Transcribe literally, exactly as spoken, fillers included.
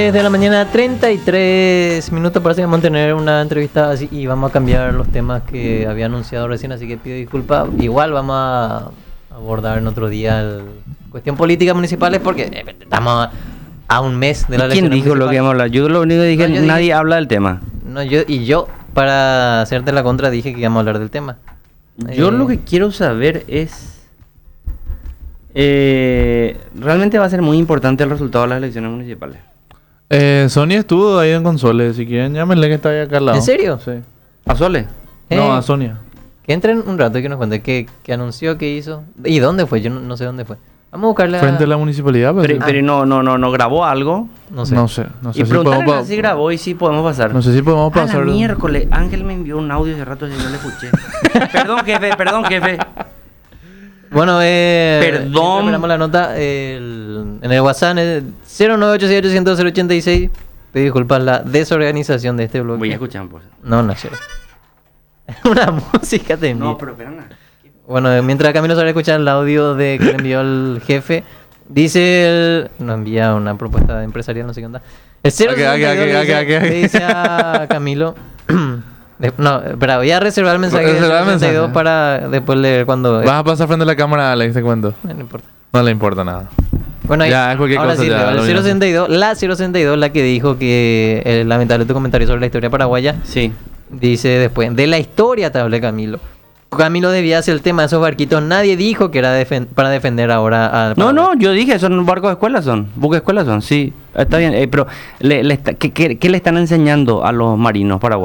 De la mañana, treinta y tres minutos. Parece que vamos a tener una entrevista así y vamos a cambiar los temas que había anunciado recién, así que pido disculpas. Igual vamos a abordar en otro día el cuestión política municipales porque eh, estamos a un mes de la elección. ¿Quién dijo lo que íbamos a hablar? Yo lo único que dije, No, yo nadie dije- habla del tema. No, yo y yo para hacerte la contra dije que íbamos a hablar del tema. Yo Eh, lo que quiero saber es... eh, realmente va a ser muy importante el resultado de las elecciones municipales. Eh, Sony estuvo ahí en Consoles. Si quieren, llámenle que está ahí acá al lado. ¿En serio? Sí. ¿A Sole? Eh, No, a Sonia. Que entren un rato y que nos cuente qué, qué anunció, qué hizo y dónde fue. Yo no, no sé dónde fue. Vamos a buscarle a... Frente a la municipalidad. Pues, Pero, sí. pero no, no, no, no grabó algo. No sé. No sé. No sé Y si preguntarle podemos, si grabó y si podemos pasar. no sé si podemos A la pasar. miércoles, Ángel me envió un audio hace rato y yo no le escuché. Perdón, jefe, perdón, jefe. Bueno, eh... Perdón. Esperamos la nota el- en el WhatsApp eh, cero nueve ocho siete ocho cero cero ocho seis. Pido disculpas la desorganización de este bloque. Voy a escuchar, pues. No, no, cero. Una música te envío. No, pero espera nada. Bueno, eh, mientras Camilo sabe escuchar el audio de que le envió el jefe, dice el... Nos envía una propuesta de empresarial, no sé qué onda. El cero Ok, ok, ok, le dice- ok, ok, ok. le dice a Camilo... de- no, espera, voy a reservar el mensaje del Reservar el cero sesenta y dos mensaje. para después leer cuando... Vas a pasar frente a la cámara, Alex, te cuento. No, no importa. No le importa nada. Bueno, ahí, Ya, es cualquier ahora cosa sí, ya, leo, el lo cero mismo. sesenta y dos, la cero sesenta y dos, la que dijo que el lamentable tu comentario sobre la historia paraguaya, Sí. dice después, de la historia te hablé, Camilo. Camilo debía hacer el tema de esos barquitos, nadie dijo que era defen- para defender ahora al No, Paraguay. no, yo dije, son barcos de escuela, son. Buques de escuela son, sí. Está bien, eh, pero le, le está- ¿qué, qué, qué le están enseñando a los marinos paraguayos?